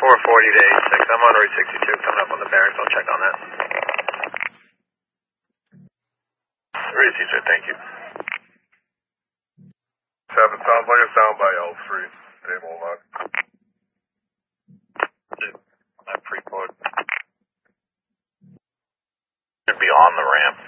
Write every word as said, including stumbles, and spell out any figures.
four forty to eight six. I'm on Route sixty-two coming up on the bearings. I'll check on that. Route sixty-two, thank you. Seven sounds like a sound by L three. Table lock. I'm Freeport. Should be on the ramp.